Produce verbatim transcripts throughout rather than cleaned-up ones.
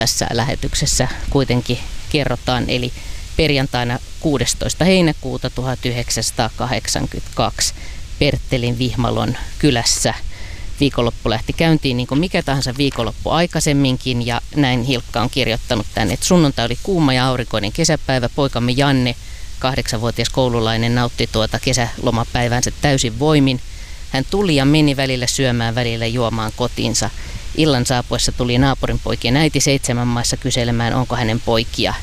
tässä lähetyksessä kuitenkin kerrotaan. Eli perjantaina kuudestoista heinäkuuta tuhatyhdeksänsataakahdeksankymmentäkaksi Perttelin Vihmalon kylässä viikonloppu lähti käyntiin niin kuin mikä tahansa viikonloppu aikaisemminkin, ja näin Hilkka on kirjoittanut tänne, että sunnuntai oli kuuma ja aurinkoinen kesäpäivä. Poikamme Janne, kahdeksanvuotias koululainen, nautti tuota kesälomapäivänsä täysin voimin. Hän tuli ja meni välillä syömään, välillä juomaan kotiinsa. Illan saapuessa tuli naapurin poikien äiti seitsemän maissa kyselemään, onko hänen poikia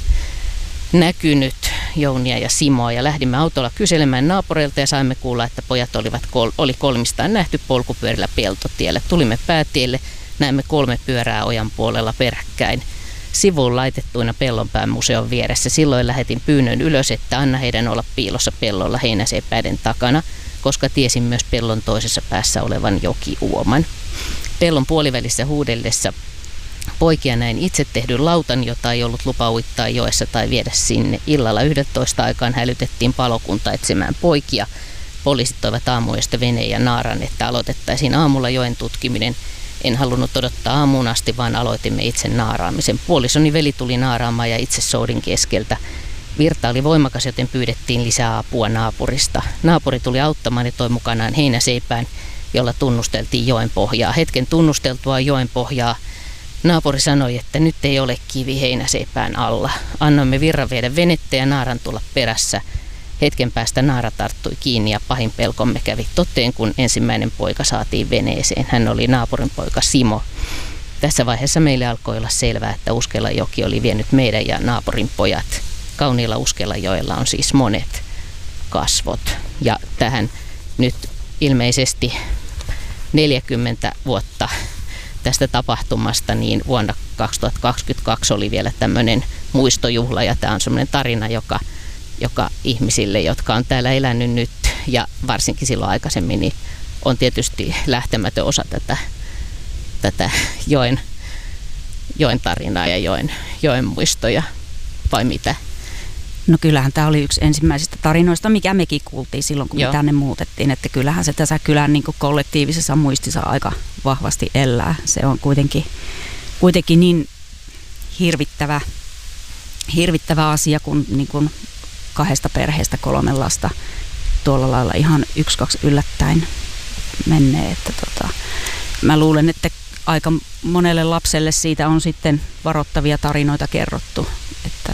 näkynyt, Jounia ja Simoa, ja lähdimme autolla kyselemään naapureilta ja saimme kuulla, että pojat olivat kol- oli kolmistaan nähty polkupyörillä peltotielle. Tulimme päätielle, näemme kolme pyörää ojan puolella peräkkäin sivuun laitettuina Pellonpään museon vieressä. Silloin lähetin pyynnön ylös, että anna heidän olla piilossa pellolla heinäseipäiden takana, koska tiesin myös pellon toisessa päässä olevan jokiuoman. Pellon puolivälissä huudellessa poikia näin itse tehdyn lautan, jota ei ollut lupa uittaa joessa tai viedä sinne. Illalla yksitoista aikaan hälytettiin palokunta etsimään poikia. Poliisit toivat aamuyöstä veneen ja naaran, että aloitettaisiin aamulla joen tutkiminen. En halunnut odottaa aamuun asti, vaan aloitimme itse naaraamisen. Puolisoni veli tuli naaraamaan ja itse soudin keskeltä. Virta oli voimakas, joten pyydettiin lisää apua naapurista. Naapuri tuli auttamaan ja toi mukanaan heinäseipään, jolla tunnusteltiin joen pohjaa. Hetken tunnusteltua joen pohjaa naapuri sanoi, että nyt ei ole kivi heinäseipään alla. Annoimme virran viedä venettä ja naaran tulla perässä. Hetken päästä naara tarttui kiinni ja pahin pelkomme kävi toteen, kun ensimmäinen poika saatiin veneeseen. Hän oli naapurin poika Simo. Tässä vaiheessa meille alkoi olla selvää, että Uskelajoki oli vienyt meidän ja naapurin pojat. Kauniilla Uskelajoella on siis monet kasvot. Ja tähän nyt ilmeisesti neljäkymmentä vuotta tästä tapahtumasta, niin vuonna kaksituhattakaksikymmentäkaksi oli vielä tämmöinen muistojuhla, ja tämä on semmoinen tarina, joka, joka ihmisille, jotka on täällä elänyt nyt ja varsinkin silloin aikaisemmin, niin on tietysti lähtemätön osa tätä, tätä joen, joen tarinaa ja joen, joen muistoja, vai mitä? No kyllähän tämä oli yksi ensimmäisistä tarinoista, mikä mekin kuultiin silloin, kun Joo. me tänne muutettiin. Että kyllähän se tässä kylän niin kuin kollektiivisessa muistissa aika vahvasti elää. Se on kuitenkin, kuitenkin niin hirvittävä, hirvittävä asia, kun, niin kuin kahdesta perheestä kolme lasta tuolla lailla ihan yksi, kaksi yllättäen menee. Että tota, mä luulen, että aika monelle lapselle siitä on sitten varoittavia tarinoita kerrottu, että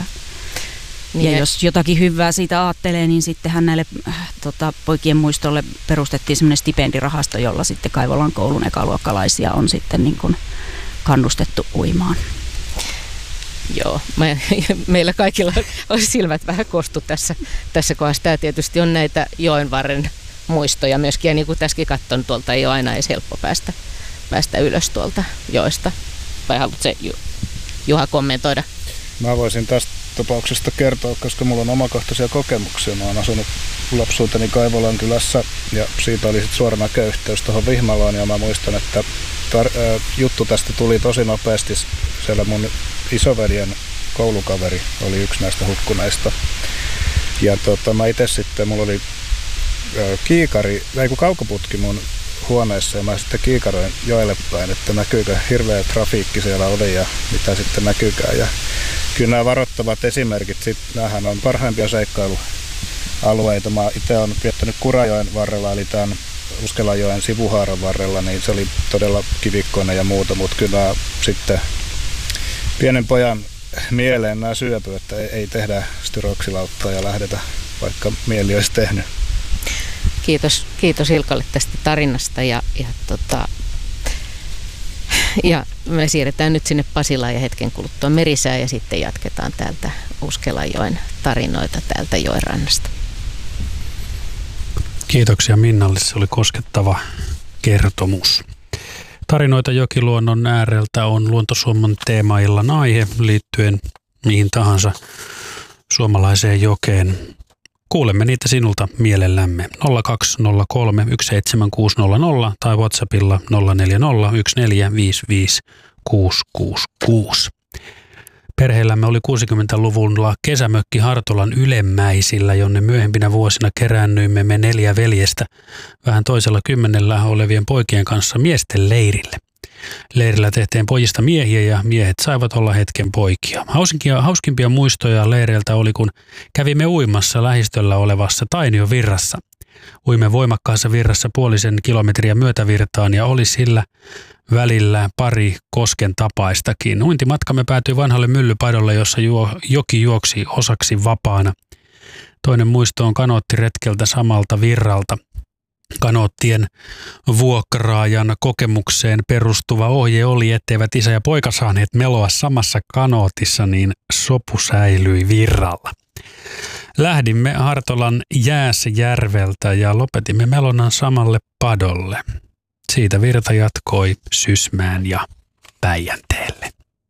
ja, ja jos jotakin hyvää siitä ajattelee, niin sittenhän näille äh, tota, poikien muistolle perustettiin semmoinen stipendirahasto, jolla sitten Kaivolan koulun ekaluokkalaisia on sitten niin kuin kannustettu uimaan. Joo, me, meillä kaikilla on silmät vähän kostu tässä, tässä kohdassa. Tämä tietysti on näitä joenvarren muistoja myöskin, ja niin kuin tässäkin katson, tuolta ei ole aina edes helppo päästä, päästä ylös tuolta joesta. Vai haluatko Juha kommentoida? Mä voisin tästä tapauksesta kertoa, koska mulla on omakohtaisia kokemuksia. Mä oon asunut lapsuuteni Kaivolan kylässä ja siitä oli sitten suora näköyhteys tuohon Vihmalaan, ja mä muistan, että tar- äh, juttu tästä tuli tosi nopeasti. Siellä mun isoveljen koulukaveri oli yksi näistä hukkuneista. Ja tota, mä itse sitten, mulla oli äh, kiikari, ei kun kaukoputki mun huoneessa, ja mä sitten kiikaroin joelle päin, että näkyykö hirveä trafiikki siellä oli ja mitä sitten näkyykään. Ja kyllä nämä varoittavat esimerkit, sit, näähän on parhaimpia seikkailualueita. Mä itse olen viettänyt Kurajoen varrella, eli tämän Uskelajoen sivuhaaran varrella, niin se oli todella kivikkoinen ja muuta, mutta kyllä sitten pienen pojan mieleen nämä syöpy, että ei tehdä styroksilauttaa ja lähdetä, vaikka mieli olisi tehnyt. Kiitos, kiitos Ilkalle tästä tarinasta, ja, ja, tota, ja me siirretään nyt sinne Pasilaan ja hetken kuluttua Merisään, ja sitten jatketaan täältä Uskelajoen tarinoita täältä joenrannasta. Kiitoksia Minnalle, se oli koskettava kertomus. Tarinoita jokiluonnon ääreltä on Luontosuomon teemaillan aihe liittyen mihin tahansa suomalaiseen jokeen. Kuulemme niitä sinulta mielellämme. nolla kaksi nolla kolme yksi seitsemän kuusi nolla nolla tai WhatsAppilla nolla neljä nolla yksi neljä viisi viisi kuusi kuusi kuusi. Perheellämme oli kuusikymmentäluvulla kesämökki Hartolan Ylemmäisillä, jonne myöhempinä vuosina keräännyimme me neljä veljestä vähän toisella kymmenellä olevien poikien kanssa miesten leirille. Leirillä tehtiin pojista miehiä ja miehet saivat olla hetken poikia. Hauskimpia, hauskimpia muistoja leireiltä oli, kun kävimme uimassa lähistöllä olevassa Tainion virrassa. Uimme voimakkaassa virrassa puolisen kilometriä myötävirtaan ja oli sillä välillä pari kosken tapaistakin. Uintimatkamme päätyi vanhalle myllypadolle, jossa juo, joki juoksi osaksi vapaana. Toinen muisto on kanoottiretkeltä samalta virralta. Kanoottien vuokraajan kokemukseen perustuva ohje oli, etteivät isä ja poika saaneet meloa samassa kanootissa, niin sopu säilyi virralla. Lähdimme Hartolan Jääsjärveltä ja lopetimme melonnan samalle padolle. Siitä virta jatkoi Sysmään ja Päijänteelle.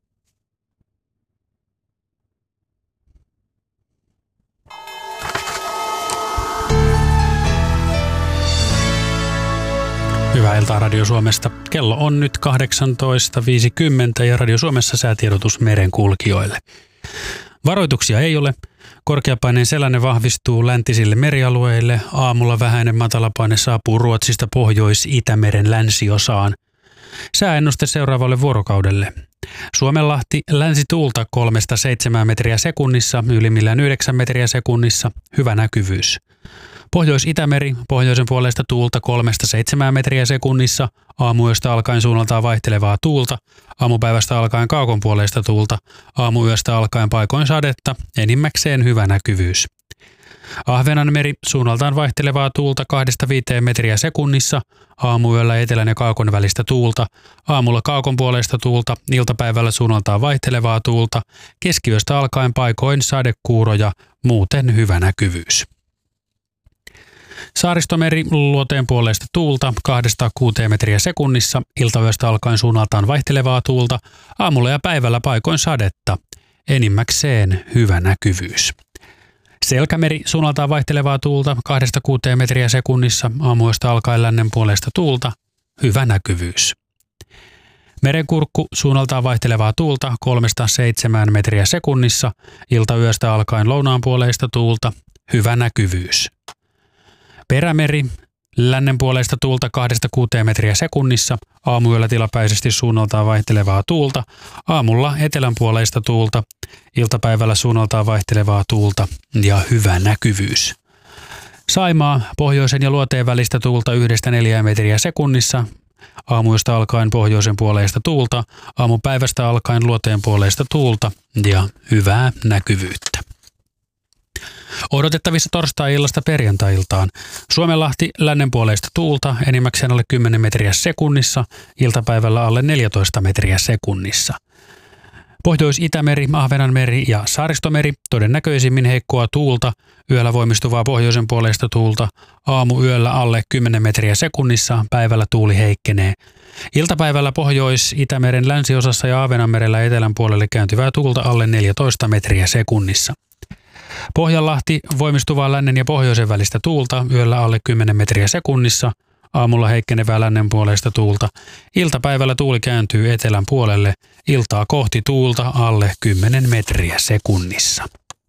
Hyvää iltaa Radio Suomesta. Kello on nyt kahdeksantoista viisikymmentä ja Radio Suomessa säätiedotus merenkulkijoille. Varoituksia ei ole. Korkeapaineen selänne vahvistuu läntisille merialueille. Aamulla vähäinen matalapaine saapuu Ruotsista Pohjois-Itämeren länsiosaan. Sääennuste seuraavalle vuorokaudelle. Suomenlahti länsituulta kolmesta seitsemään metriä sekunnissa, ylimmillään yhdeksän metriä sekunnissa, hyvä näkyvyys. Pohjois-Itämeri, pohjoisen puolesta tuulta kolmesta seitsemään metriä sekunnissa, aamuyöstä alkaen suunnaltaan vaihtelevaa tuulta, aamupäivästä alkaen kaukon puolesta tuulta, aamuyöstä alkaen paikoin sadetta, enimmäkseen hyvä näkyvyys. Ahvenanmeri, suunnaltaan vaihtelevaa tuulta kahdesta viiteen metriä sekunnissa, aamuyöllä etelän ja kaakon välistä tuulta, aamulla kaakon puolesta tuulta, iltapäivällä suunnaltaan vaihtelevaa tuulta, keskiyöstä alkaen paikoin sadekuuroja, muuten hyvä näkyvyys. Saaristomeri, luoteen puolesta tuulta kahdesta kuuteen metriä sekunnissa, iltayöstä alkaen suunnaltaan vaihtelevaa tuulta, aamulla ja päivällä paikoin sadetta, enimmäkseen hyvä näkyvyys. Selkämeri, suunnaltaan vaihtelevaa tuulta kahdesta kuuteen metriä sekunnissa, aamuyöstä alkaen lännen puolesta tuulta, hyvä näkyvyys. Merenkurkku, suunnaltaan vaihtelevaa tuulta kolmesta seitsemään metriä sekunnissa, iltayöstä alkaen lounaan puoleista tuulta, hyvä näkyvyys. Perämeri, lännen puoleista tuulta kahdesta kuuteen metriä sekunnissa, aamuyöllä tilapäisesti suunnaltaan vaihtelevaa tuulta, aamulla etelän puoleista tuulta, iltapäivällä suunnaltaan vaihtelevaa tuulta ja hyvä näkyvyys. Saimaa, pohjoisen ja luoteen välistä tuulta yhdestä neljään metriä sekunnissa, aamuyöstä alkaen pohjoisen puoleista tuulta, aamupäivästä alkaen luoteen puoleista tuulta ja hyvää näkyvyyttä. Odotettavissa torstai-illasta perjantai-iltaan. Suomenlahti lännen puoleista tuulta enimmäkseen alle kymmenen metriä sekunnissa, iltapäivällä alle neljätoista metriä sekunnissa. Pohjois-Itämeri, Ahvenanmeri ja Saaristomeri todennäköisimmin heikkoa tuulta, yöllä voimistuvaa pohjoisen puoleista tuulta, aamuyöllä alle kymmenen metriä sekunnissa, päivällä tuuli heikkenee. Iltapäivällä Pohjois-Itämeren länsiosassa ja Ahvenanmerellä etelän puolelle kääntyvää tuulta alle neljätoista metriä sekunnissa. Pohjanlahti, voimistuvaa lännen ja pohjoisen välistä tuulta, yöllä alle kymmenen metriä sekunnissa, aamulla heikkenevää lännen puolesta tuulta. Iltapäivällä tuuli kääntyy etelän puolelle, iltaa kohti tuulta alle kymmenen metriä sekunnissa.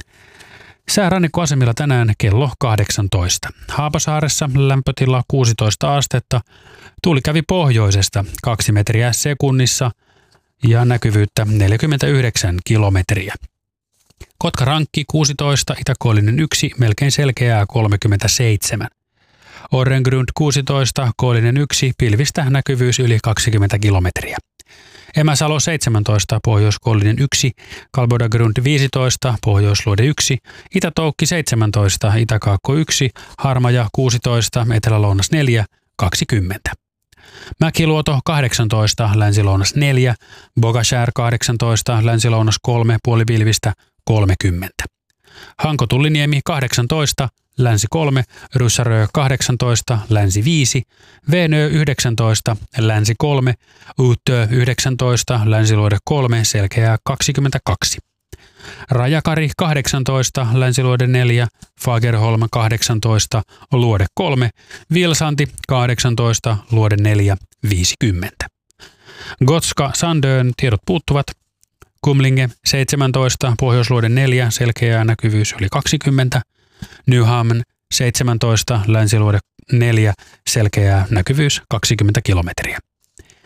Sää rannikkoasemilla tänään kello kahdeksantoista. Haapasaaressa lämpötila kuusitoista astetta, tuuli kävi pohjoisesta kaksi metriä sekunnissa ja näkyvyyttä neljäkymmentäyhdeksän kilometriä. Kotkarankki kuusitoista, itäkoillinen yksi, melkein selkeää kolmekymmentäseitsemän. Orrengrund kuusitoista, koillinen yksi, pilvistä näkyvyys yli kaksikymmentä kilometriä. Emäsalo seitsemäntoista, pohjoiskoillinen yksi, Kalbodagrund viisitoista, pohjoisluode yksi, Itätoukki seitsemäntoista, Itäkaakko yksi, Harmaja kuusitoista, Etelä-Lounas neljä, kaksikymmentä. Mäkiluoto kahdeksantoista, Länsi-Lounas neljä, Bogashär kahdeksantoista, Länsi-Lounas kolme, puolipilvistä kolmekymmentä. Hanko-Tulliniemi kahdeksantoista, Länsi kolme, Ryssärö kahdeksantoista, Länsi viisi, Veenö yhdeksäntoista, Länsi kolme, Uutö yhdeksäntoista, Länsiluode kolme, selkeää kaksikymmentäkaksi. Rajakari kahdeksantoista, Länsiluode neljä, Fagerholm kahdeksantoista, Luode kolme, Vilsanti kahdeksantoista, Luode neljä, viisikymmentä. Gotska Sandön tiedot puuttuvat. Kumlinge seitsemäntoista, Pohjoisluode neljä, selkeää näkyvyys yli kaksikymmentä. Nyhamn seitsemäntoista, Länsiluode neljä, selkeää näkyvyys kaksikymmentä kilometriä.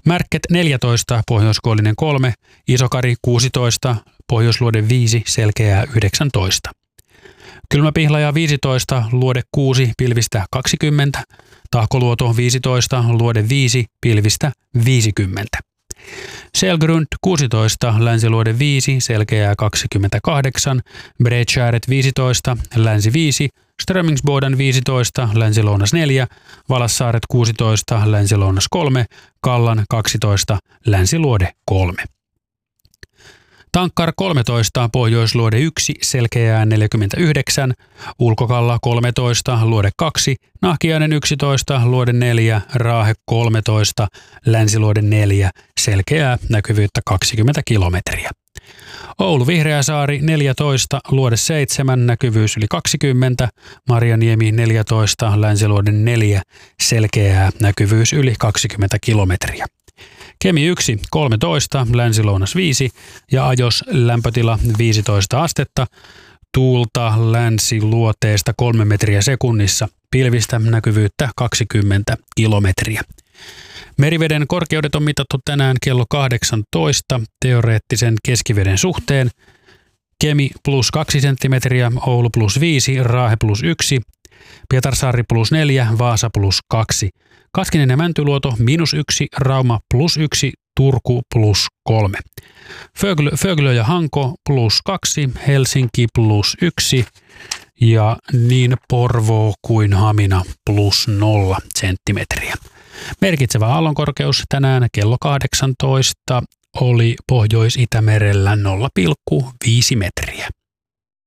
Märket neljätoista, pohjoiskoillinen kolme, Isokari kuusitoista, pohjoisluode viisi, selkeää yhdeksäntoista. Kylmäpihlaja viisitoista, luode kuusi, pilvistä kaksikymmentä, Tahkoluoto viisitoista, luode viisi, pilvistä viisikymmentä. Selgrund kuusitoista, länsiluode viisi, selkeää kaksikymmentäkahdeksan, Bredkäret viisitoista, länsi viisi, Strömingsboden viisitoista, länsilounas neljä, Valassaaret kuusitoista, länsilounas kolme, Kallan kaksitoista, länsiluode kolme. Tankkar kolmetoista, pohjoisluode yksi, selkeää neljäkymmentäyhdeksän, Ulkokalla kolmetoista, luode kaksi, Nahkiainen yksitoista, luode neljä, Raahe kolmetoista, länsiluode neljä, selkeää näkyvyyttä kaksikymmentä kilometriä. Oulu Vihreäsaari neljätoista, luode seitsemän, näkyvyys yli kaksikymmentä, Marjaniemi neljätoista, länsiluode neljä, selkeää näkyvyys yli kaksikymmentä kilometriä. Kemi yksi, kolmetoista, länsilounas viisi ja Ajos lämpötila viisitoista astetta, tuulta länsiluoteesta kolme metriä sekunnissa, pilvistä näkyvyyttä kaksikymmentä kilometriä. Meriveden korkeudet on mitattu tänään kello kahdeksantoista teoreettisen keskiveden suhteen. Kemi plus kaksi senttimetriä, Oulu plus viisi, Raahe plus yksi, Pietarsaari plus neljä, Vaasa plus kaksi. Kaskinen ja Mäntyluoto miinus yksi, Rauma plus yksi, Turku plus kolme. Föglö, Föglö ja Hanko plus kaksi, Helsinki plus yksi ja niin Porvoo kuin Hamina plus nolla senttimetriä. Merkitsevä aallonkorkeus tänään kello kahdeksantoista oli Pohjois-Itämerellä nolla pilkku viisi metriä.